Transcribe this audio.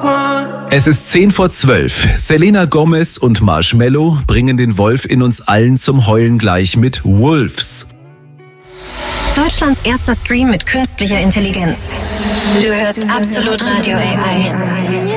Es ist 10:12. Selena Gomez und Marshmello bringen den Wolf in uns allen zum Heulen gleich mit Wolves. Deutschlands erster Stream mit künstlicher Intelligenz. Du hörst Absolut Radio AI.